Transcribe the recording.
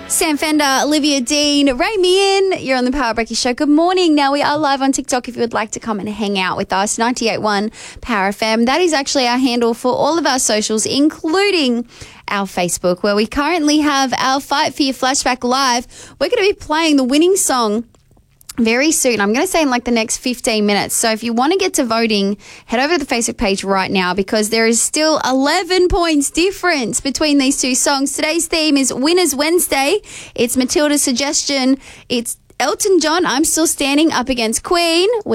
Sam Fender, Olivia Dean, Ray Meehan, you're on the Power Breaky Show. Good morning. Now, we are live on TikTok if you would like to come and hang out with us. 98.1 Power FM. That is actually our handle for all of our socials, including our Facebook, where we currently have our Fight for Your Flashback live. We're going to be playing the winning song very soon. I'm going to say in like the next 15 minutes. So if you want to get to voting, head over to the Facebook page right now because there is still 11 points difference between these two songs. Today's theme is Winners Wednesday. It's Matilda's suggestion. It's Elton John, I'm Still Standing, up against Queen.